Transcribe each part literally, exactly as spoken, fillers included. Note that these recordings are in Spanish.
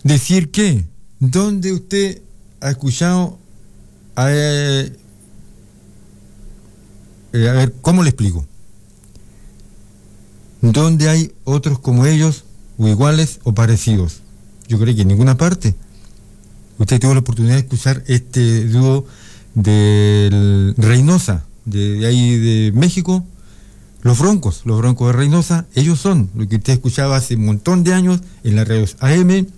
decir que, ¿dónde usted ha escuchado, a, eh, eh, a ver, ¿cómo le explico? ¿Dónde hay otros como ellos, o iguales, o parecidos? Yo creo que en ninguna parte. Usted tuvo la oportunidad de escuchar este dúo de Reynosa, de, de ahí de México, los Broncos, los Broncos de Reynosa. Ellos son lo que usted escuchaba hace un montón de años en las radios A M,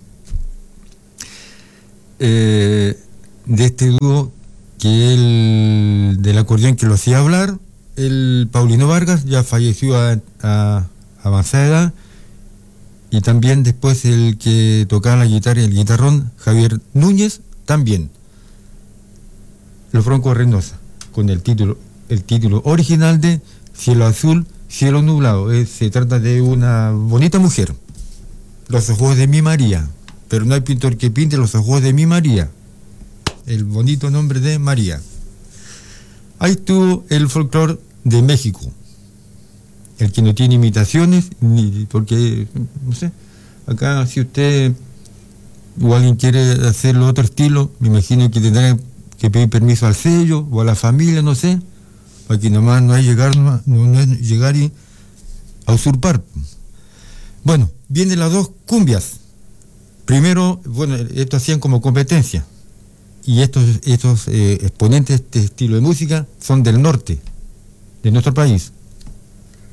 eh, de este dúo que el del acordeón que lo hacía hablar, el Paulino Vargas, ya falleció a, a avanzada edad, y también después el que tocaba la guitarra y el guitarrón, Javier Núñez, también. Los Broncos de Reynosa, con el título, el título original de Cielo Azul, Cielo Nublado. Eh, se trata de una bonita mujer, los ojos de mi María, pero no hay pintor que pinte los ojos de mi María, el bonito nombre de María. Ahí estuvo el folclore de México, el que no tiene imitaciones, ni porque, no sé, acá si usted o alguien quiere hacerlo otro estilo, me imagino que tendrá que pedir permiso al sello o a la familia, no sé, aquí nomás no hay llegar, no, no es llegar y a usurpar. Bueno, vienen las dos cumbias. Primero, bueno, esto hacían como competencia, y estos, estos eh, exponentes de este estilo de música son del norte de nuestro país.